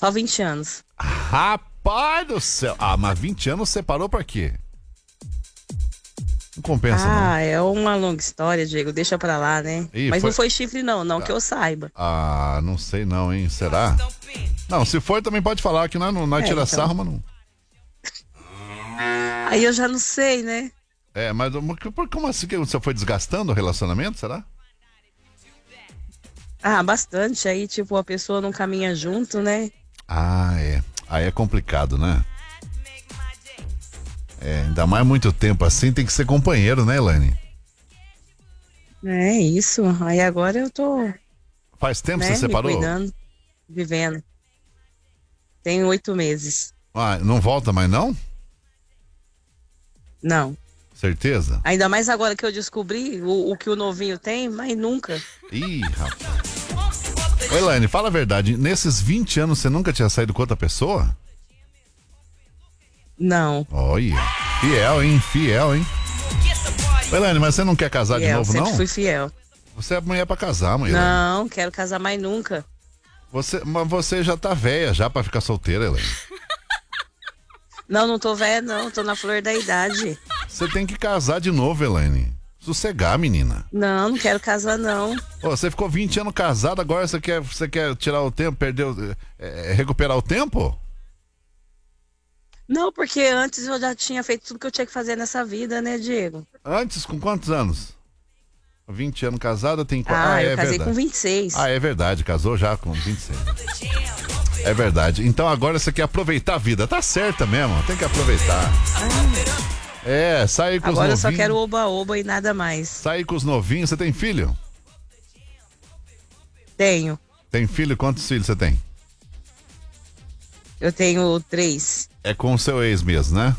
Só 20 anos. Rapaz do céu. Ah, mas 20 anos você parou pra quê? Não compensa, não. É uma longa história, Diego. Deixa pra lá, né? Ih, Mas foi- não foi chifre, não que eu saiba. Ah, não sei não, hein? Será? Não, se for também pode falar que nós tira então. sarro, mas não. Aí eu já não sei, né? Mas como assim que você foi desgastando o relacionamento, será? Bastante. Aí, tipo, a pessoa não caminha junto, né? Ah, é. Aí é complicado, né? Ainda mais muito tempo assim, tem que ser companheiro, né, Elaine? É isso. Aí agora eu tô, Faz tempo que né, você separou? me cuidando, vivendo. Tem 8 meses. Ah, não volta mais não? Não. Certeza? Ainda mais agora que eu descobri o que o novinho tem, mas nunca. Ih, rapaz. Ô, Elaine, fala a verdade. Nesses 20 anos você nunca tinha saído com outra pessoa? Não. Olha, fiel, hein? Fiel, hein? Ô, Elaine, mas você não quer casar de novo, sempre não? fui fiel. Você é mulher pra casar, mãe. Não, quero casar mais nunca. Mas você já tá velha já pra ficar solteira, Elaine. Não tô velha, não. Tô na flor da idade. Você tem que casar de novo, Elaine. Sossegar, menina. Não quero casar, não. Ô, você ficou 20 anos casada, agora você quer tirar o tempo, recuperar o tempo? Não, porque antes eu já tinha feito tudo que eu tinha que fazer nessa vida, né, Diego? Antes, com quantos anos? 20 anos casada, tem... Eu casei verdade. com 26. É verdade, casou já com 26. É verdade. Então agora você quer aproveitar a vida. Tá certa mesmo, tem que aproveitar. Sair com os novinhos. Agora eu só quero oba-oba e nada mais. Sair com os novinhos. Você tem filho? Tenho. Tem filho? Quantos filhos você tem? Eu tenho 3. É com o seu ex mesmo, né?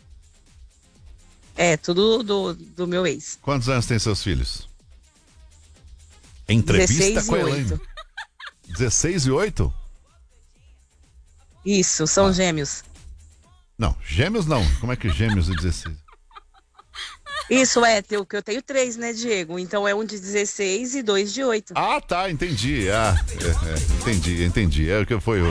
Tudo do meu ex. Quantos anos tem seus filhos? Entrevista 16 com a e Elaine. 8. 16 e 8? Isso, são gêmeos. Não, gêmeos não. Como é que gêmeos e 16? Isso, que eu tenho 3, né, Diego? Então é um de 16 e 2 de 8. Ah, tá, entendi. Entendi. É o que foi.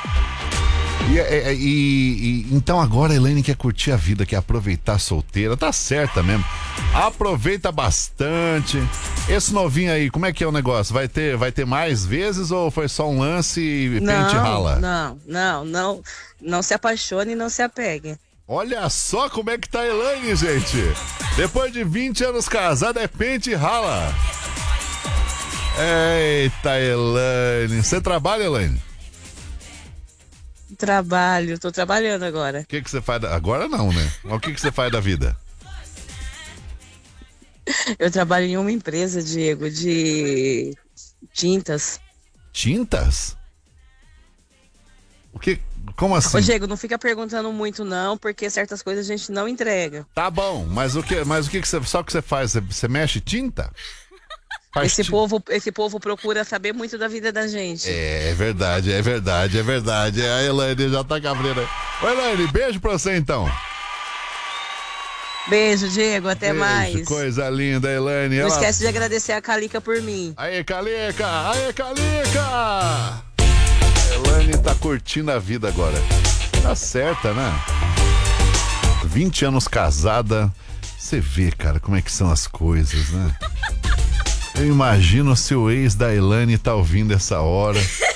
Então agora a Elaine quer curtir a vida, quer aproveitar solteira. Tá certa mesmo. Aproveita bastante. Esse novinho aí, como é que é o negócio? Vai ter mais vezes ou foi só um lance e pente rala? Não se apaixone e não se apegue. Olha só como é que tá a Elaine, gente. Depois de 20 anos casada, é pente e rala. Eita, Elaine. Você trabalha, Elaine? Tô trabalhando agora. O que você faz? Agora não, né? Mas o que você faz da vida? Eu trabalho em uma empresa, Diego, de tintas. Tintas? O que? Como assim? Ô, Diego, não fica perguntando muito não, porque certas coisas a gente não entrega. Tá bom, mas o que você, só o que você faz? Você mexe tinta? Esse povo procura saber muito da vida da gente. É verdade. A Elaine já tá cabreira. Ô, Elaine, beijo pra você então. Beijo, Diego, até mais. Coisa linda, Elaine. Não esquece de agradecer a Calica por mim. Aê, Calica! Elaine tá curtindo a vida agora. Tá certa, né? 20 anos casada. Você vê, cara, como é que são as coisas, né? Eu imagino se o ex da Elaine tá ouvindo essa hora.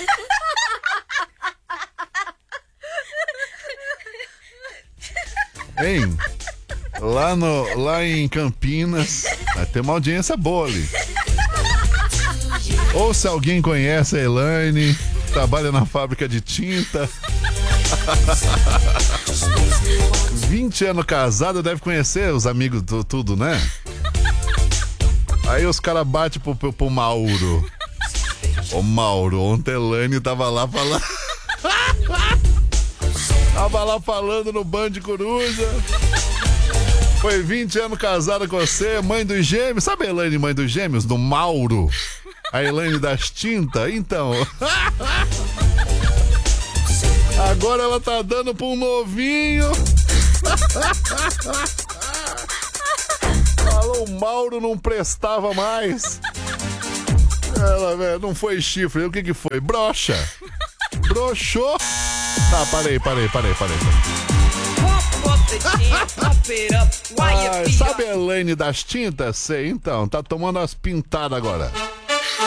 Hein? Lá em Campinas, vai ter uma audiência boa ali. Ou se alguém conhece a Elaine, trabalha na fábrica de tinta. 20 anos casado, deve conhecer os amigos tudo, né? Aí os caras batem pro Mauro. Ô Mauro, ontem a Elaine tava lá falando. Tava lá falando no Band de Coruja. Foi 20 anos casada com você, mãe dos gêmeos. Sabe a Elaine, mãe dos gêmeos? Do Mauro. A Elaine das tintas? Então. Agora ela tá dando pra um novinho. Falou, o Mauro não prestava mais. Ela, velho, não foi chifre. O que foi? Brocha. Broxou. Tá, parei. Ai, sabe a Elaine das tintas? Sei, então. Tá tomando umas pintadas agora.